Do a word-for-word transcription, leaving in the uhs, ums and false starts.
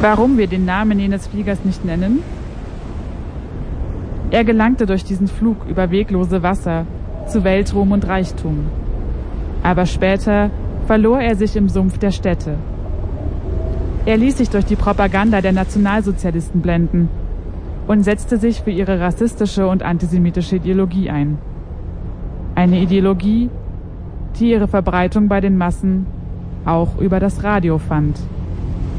Warum wir den Namen jenes Fliegers nicht nennen? Er gelangte durch diesen Flug über weglose Wasser zu Weltruhm und Reichtum. Aber später verlor er sich im Sumpf der Städte. Er ließ sich durch die Propaganda der Nationalsozialisten blenden und setzte sich für ihre rassistische und antisemitische Ideologie ein. Eine Ideologie, die ihre Verbreitung bei den Massen auch über das Radio fand.